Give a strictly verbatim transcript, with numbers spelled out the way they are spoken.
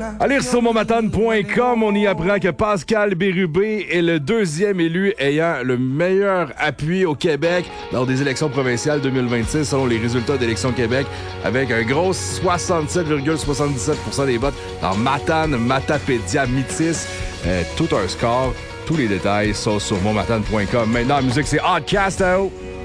Allez sur monmatane point com, on y apprend que Pascal Bérubé est le deuxième élu ayant le meilleur appui au Québec lors des élections provinciales deux mille vingt-six selon les résultats d'Élections Québec avec un gros soixante-sept virgule soixante-dix-sept pour cent des votes dans Matane, Matapédia, Métis. Euh, tout un score. Tous les détails sont sur monmatane point com. Maintenant, la musique, c'est Oddcast. Hein?